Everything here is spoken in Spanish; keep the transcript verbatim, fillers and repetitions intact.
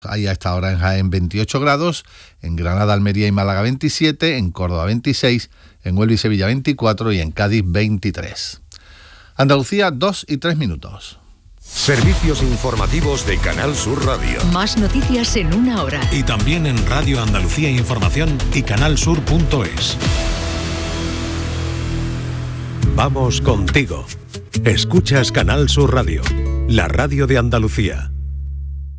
Ahí a esta hora en Jaén veintiocho grados, en Granada, Almería y Málaga veintisiete, en Córdoba veintiséis, en Huelva y Sevilla veinticuatro y en Cádiz veintitrés. Andalucía, dos y tres minutos. Servicios informativos de Canal Sur Radio. Más noticias en una hora. Y también en Radio Andalucía Información y canalsur punto es. Vamos contigo. Escuchas Canal Sur Radio, la radio de Andalucía.